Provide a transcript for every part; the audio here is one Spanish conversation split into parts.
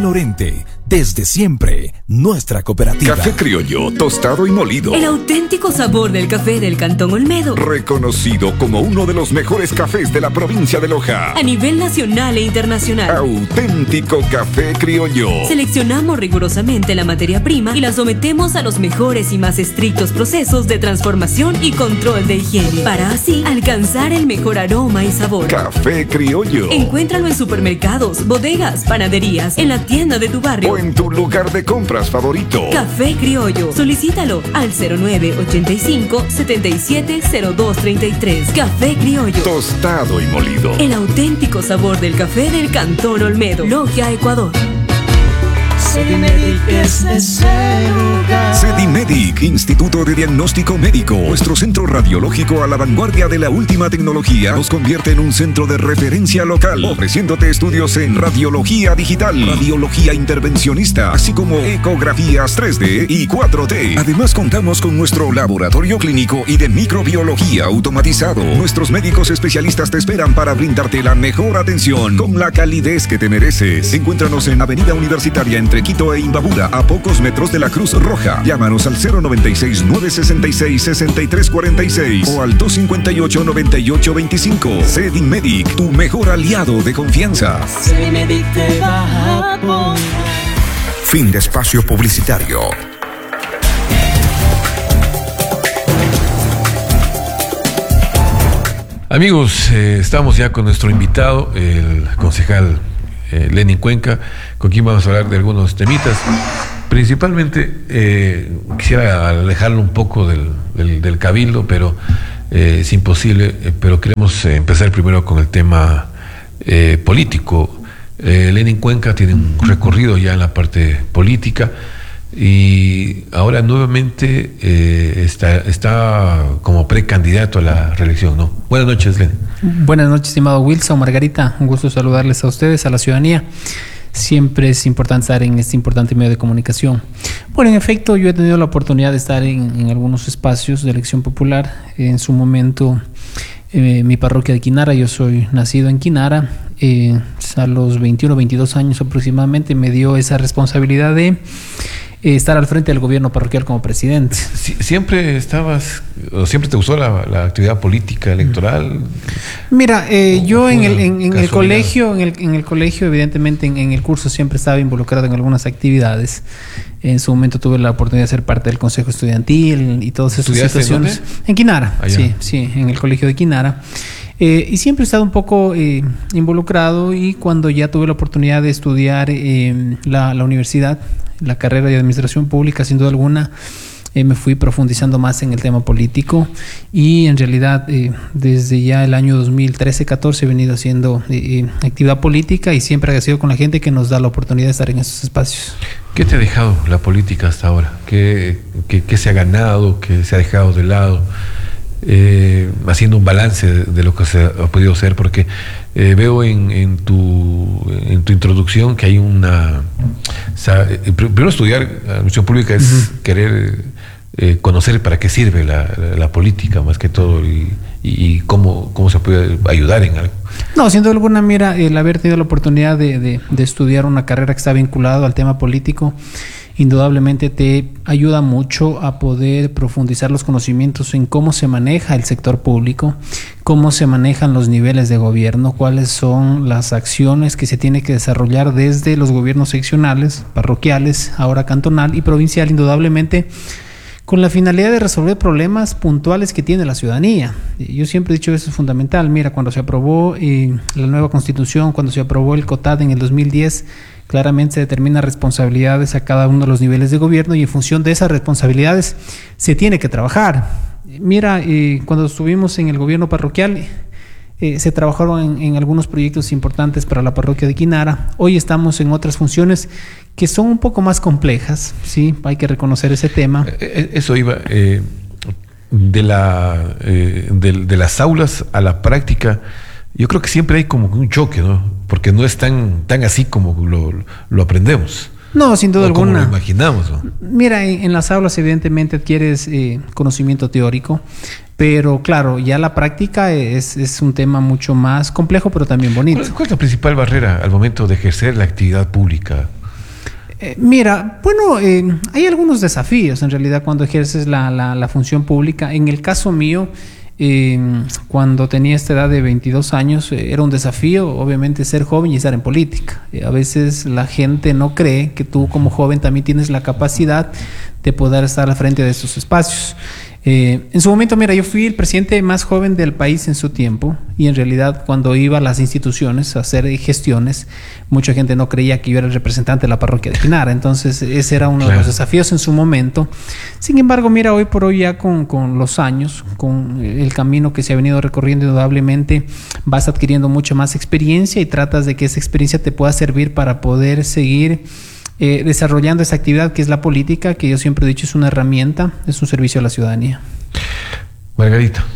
Lorente, desde siempre, nuestra cooperativa. Café criollo, tostado y molido. El auténtico sabor del café del Cantón Olmedo. Reconocido como uno de los mejores cafés de la provincia de Loja. A nivel nacional e internacional. Auténtico café criollo. Seleccionamos rigurosamente la materia prima y la sometemos a los mejores y más estrictos procesos de transformación y control de higiene, para así alcanzar el mejor aroma y sabor. Café criollo. Encuéntralo en supermercados, bodegas, panaderías, en la tienda de tu barrio o en tu lugar de compras favorito. Café criollo. Solicítalo al 0985-770233. Café criollo. Tostado y molido. El auténtico sabor del café del Cantón Olmedo. Logia, Ecuador. Sedimedic es ese lugar. Sedimedic, Instituto de Diagnóstico Médico. Nuestro centro radiológico a la vanguardia de la última tecnología nos convierte en un centro de referencia local, ofreciéndote estudios en radiología digital, radiología intervencionista, así como ecografías 3D y 4D. Además, contamos con nuestro laboratorio clínico y de microbiología automatizado. Nuestros médicos especialistas te esperan para brindarte la mejor atención con la calidez que te mereces. Encuéntranos en Avenida Universitaria entre Quito e Imbabura, a pocos metros de la Cruz Roja. Llámanos al 096-966-6346 o al 258-9825. Sedimedic, tu mejor aliado de confianza. Sedimedic te va a poner. Fin de espacio publicitario. Amigos, estamos ya con nuestro invitado, el concejal Lenin Cuenca, con quien vamos a hablar de algunos temitas. Principalmente quisiera alejarlo un poco del cabildo, pero es imposible. Pero queremos empezar primero con el tema político. Lenin Cuenca tiene un recorrido ya en la parte política y ahora nuevamente está como precandidato a la reelección, ¿no? Buenas noches, Lenin. Buenas noches, estimado Wilson, Margarita. Un gusto saludarles a ustedes, a la ciudadanía. Siempre es importante estar en este importante medio de comunicación. Bueno, en efecto, yo he tenido la oportunidad de estar en algunos espacios de elección popular. En su momento, mi parroquia de Quinara, yo soy nacido en Quinara. A los 21 o 22 años aproximadamente me dio esa responsabilidad de estar al frente del gobierno parroquial como presidente. ¿Siempre estabas, o siempre te gustó la actividad política electoral? Mira, yo en el colegio, evidentemente en el curso siempre estaba involucrado en algunas actividades. En su momento tuve la oportunidad de ser parte del consejo estudiantil y todas esas situaciones. En Quinara, sí, en el colegio de Quinara. Y siempre he estado un poco involucrado, y cuando ya tuve la oportunidad de estudiar la universidad, la carrera de administración pública, sin duda alguna, me fui profundizando más en el tema político, y en realidad desde ya el año 2013-14 he venido haciendo actividad política, y siempre agradecido con la gente que nos da la oportunidad de estar en esos espacios. ¿Qué te ha dejado la política hasta ahora? ¿Qué se ha ganado? ¿Qué se ha dejado de lado? Haciendo un balance de lo que se ha podido hacer, porque veo en tu introducción que hay primero estudiar administración pública es querer conocer para qué sirve la política, más que todo, y cómo se puede ayudar en algo. No, sin duda alguna, mira, el haber tenido la oportunidad de estudiar una carrera que está vinculada al tema político, indudablemente te ayuda mucho a poder profundizar los conocimientos en cómo se maneja el sector público, cómo se manejan los niveles de gobierno, cuáles son las acciones que se tiene que desarrollar desde los gobiernos seccionales, parroquiales, ahora cantonal y provincial, indudablemente con la finalidad de resolver problemas puntuales que tiene la ciudadanía. Yo siempre he dicho eso es fundamental. Mira, cuando se aprobó la nueva Constitución, cuando se aprobó el COTAD en el 2010, claramente se determina responsabilidades a cada uno de los niveles de gobierno, y en función de esas responsabilidades se tiene que trabajar. Mira, cuando estuvimos en el gobierno parroquial, se trabajaron en algunos proyectos importantes para la parroquia de Quinara. Hoy estamos en otras funciones que son un poco más complejas, sí, hay que reconocer ese tema. Eso iba de las aulas a la práctica. Yo creo que siempre hay como un choque, ¿no? Porque no es tan así como lo aprendemos. No, sin duda alguna. Como lo imaginamos, ¿no? Mira, en las aulas evidentemente adquieres conocimiento teórico, pero claro, ya la práctica es un tema mucho más complejo, pero también bonito. ¿Cuál es la principal barrera al momento de ejercer la actividad pública? Mira, bueno, hay algunos desafíos en realidad cuando ejerces la función pública. En el caso mío, cuando tenía esta edad de 22 años, era un desafío, obviamente, ser joven y estar en política. A veces la gente no cree que tú como joven también tienes la capacidad de poder estar al frente de estos espacios. En su momento, mira, yo fui el presidente más joven del país en su tiempo, y en realidad cuando iba a las instituciones a hacer gestiones, mucha gente no creía que yo era el representante de la parroquia de Pinara. Entonces ese era uno de los desafíos en su momento. Sin embargo, mira, hoy por hoy ya con los años, con el camino que se ha venido recorriendo, indudablemente vas adquiriendo mucha más experiencia y tratas de que esa experiencia te pueda servir para poder seguir desarrollando esa actividad que es la política, que yo siempre he dicho es una herramienta, es un servicio a la ciudadanía. Margarita.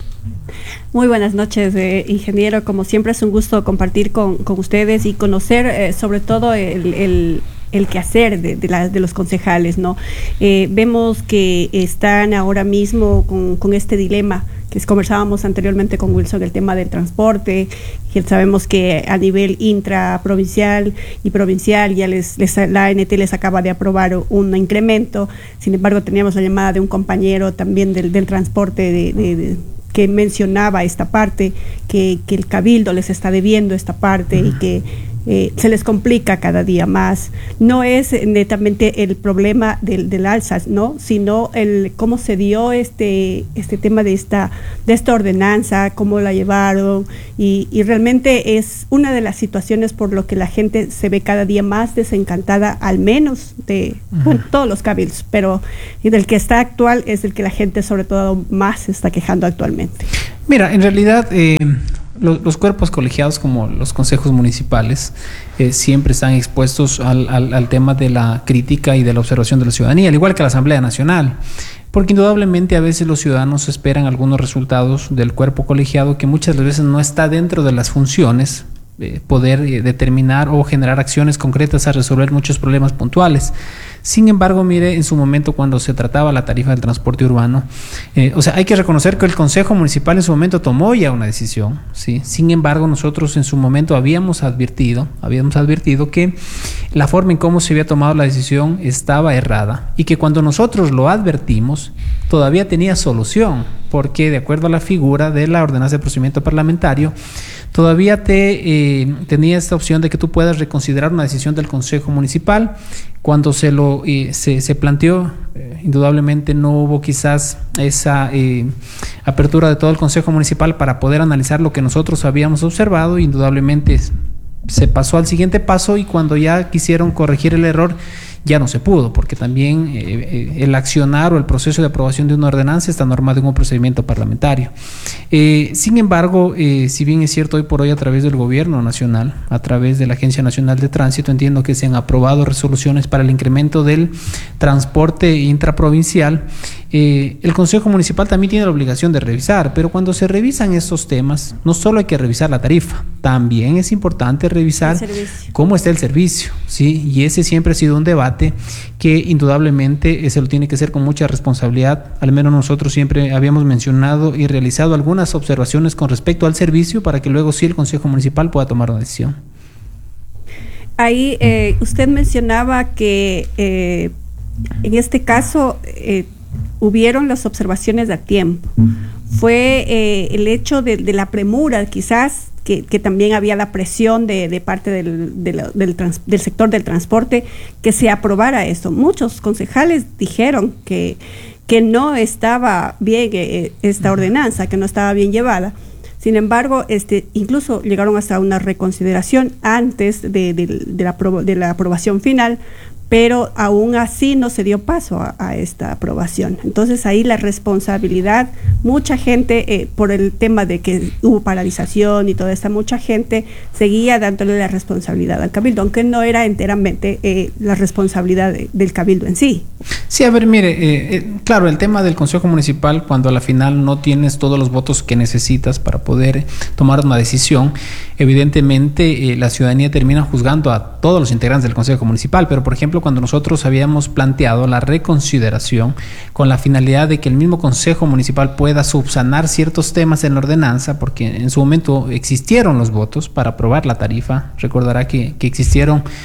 Muy buenas noches, ingeniero. Como siempre es un gusto compartir con ustedes y conocer sobre todo el quehacer de los concejales, ¿no? Vemos que están ahora mismo con este dilema que conversábamos anteriormente con Wilson, el tema del transporte, que sabemos que a nivel intraprovincial y provincial ya la ANT les acaba de aprobar un incremento. Sin embargo, teníamos la llamada de un compañero también del transporte que mencionaba esta parte, que el Cabildo les está debiendo esta parte y que se les complica cada día más. No es netamente el problema del alza, ¿no? Sino el cómo se dio este tema de esta ordenanza, cómo la llevaron, y realmente es una de las situaciones por lo que la gente se ve cada día más desencantada, al menos de todos los cabildos, pero del que está actual es el que la gente sobre todo más se está quejando actualmente. Mira, en realidad los cuerpos colegiados como los consejos municipales siempre están expuestos al tema de la crítica y de la observación de la ciudadanía, al igual que la Asamblea Nacional, porque indudablemente a veces los ciudadanos esperan algunos resultados del cuerpo colegiado que muchas veces no está dentro de las funciones poder determinar o generar acciones concretas a resolver muchos problemas puntuales. Sin embargo, mire, en su momento cuando se trataba la tarifa del transporte urbano, hay que reconocer que el Consejo Municipal en su momento tomó ya una decisión, ¿sí? Sin embargo, nosotros en su momento habíamos advertido que la forma en cómo se había tomado la decisión estaba errada y que cuando nosotros lo advertimos todavía tenía solución, porque de acuerdo a la figura de la ordenanza de procedimiento parlamentario, todavía tenía esta opción de que tú puedas reconsiderar una decisión del Consejo Municipal. Cuando se planteó, indudablemente no hubo quizás esa apertura de todo el Consejo Municipal para poder analizar lo que nosotros habíamos observado. Indudablemente se pasó al siguiente paso y cuando ya quisieron corregir el error, ya no se pudo, porque también el accionar o el proceso de aprobación de una ordenanza está normado en un procedimiento parlamentario. Sin embargo, si bien es cierto hoy por hoy a través del Gobierno Nacional, a través de la Agencia Nacional de Tránsito, entiendo que se han aprobado resoluciones para el incremento del transporte intraprovincial, el Consejo Municipal también tiene la obligación de revisar, pero cuando se revisan estos temas, no solo hay que revisar la tarifa, también es importante revisar cómo está el servicio, ¿sí? Y ese siempre ha sido un debate que indudablemente se lo tiene que hacer con mucha responsabilidad. Al menos nosotros siempre habíamos mencionado y realizado algunas observaciones con respecto al servicio para que luego sí el Consejo Municipal pueda tomar una decisión. Ahí usted mencionaba que en este caso hubieron las observaciones a tiempo. Fue el hecho de la premura, quizás, que también había la presión de parte del sector del transporte que se aprobara esto. Muchos concejales dijeron que no estaba bien esta ordenanza, que no estaba bien llevada. Sin embargo, incluso llegaron hasta una reconsideración antes de la aprobación final, pero aún así no se dio paso a esta aprobación. Entonces ahí la responsabilidad, mucha gente, por el tema de que hubo paralización y toda esta, mucha gente seguía dándole la responsabilidad al Cabildo, aunque no era enteramente la responsabilidad del Cabildo en sí. Sí, a ver, mire, claro, el tema del Consejo Municipal, cuando a la final no tienes todos los votos que necesitas para poder tomar una decisión, evidentemente la ciudadanía termina juzgando a todos los integrantes del Consejo Municipal, pero por ejemplo cuando nosotros habíamos planteado la reconsideración con la finalidad de que el mismo Consejo Municipal pueda subsanar ciertos temas en la ordenanza, porque en su momento existieron los votos para aprobar la tarifa, recordará que existieron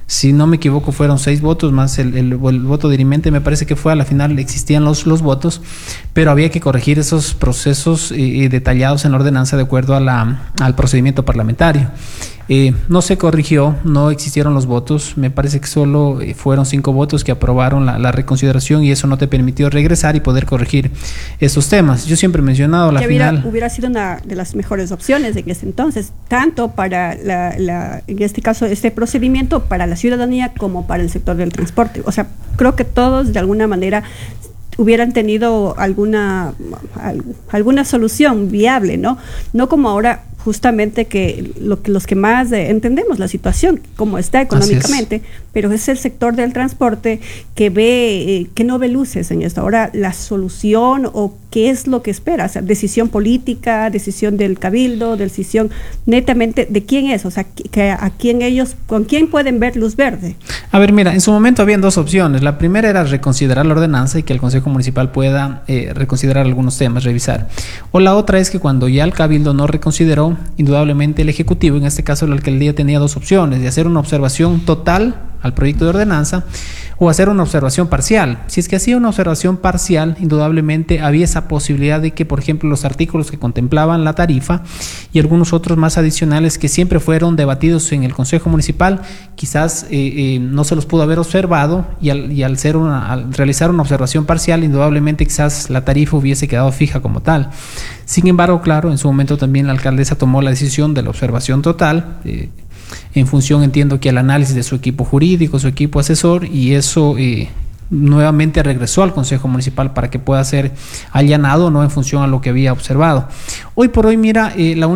Si no me equivoco, fueron 6 votos más el voto dirimente. Me parece que fue a la final, existían los votos, pero había que corregir esos procesos detallados en la ordenanza de acuerdo al procedimiento parlamentario. No se corrigió, no existieron los votos. Me parece que solo fueron 5 votos que aprobaron la reconsideración, y eso no te permitió regresar y poder corregir esos temas. Yo siempre he mencionado la final. Hubiera sido una de las mejores opciones en ese entonces, tanto para en este caso este procedimiento, para la ciudadanía como para el sector del transporte. O sea, creo que todos de alguna manera hubieran tenido alguna solución viable, ¿no? No como ahora, justamente que los que más entendemos la situación, como está económicamente, pero es el sector del transporte que ve, que no ve luces en esto. Ahora, la solución o qué es lo que espera, o sea, decisión política, decisión del cabildo, decisión netamente de quién es, o sea, con quién pueden ver luz verde. A ver, mira, en su momento habían 2 opciones. La primera era reconsiderar la ordenanza y que el Consejo Municipal pueda reconsiderar algunos temas, revisar. O la otra es que cuando ya el cabildo no reconsideró, indudablemente el Ejecutivo, en este caso la alcaldía, tenía 2 opciones: de hacer una observación total al proyecto de ordenanza o hacer una observación parcial. Si es que hacía una observación parcial, indudablemente había esa posibilidad de que, por ejemplo, los artículos que contemplaban la tarifa y algunos otros más adicionales que siempre fueron debatidos en el Consejo Municipal, quizás no se los pudo haber observado, y al realizar una observación parcial, indudablemente quizás la tarifa hubiese quedado fija como tal. Sin embargo, claro, en su momento también la alcaldesa tomó la decisión de la observación total, en función, entiendo, que al análisis de su equipo jurídico, su equipo asesor, y eso nuevamente regresó al Consejo Municipal para que pueda ser allanado, no en función a lo que había observado. Hoy por hoy, mira, la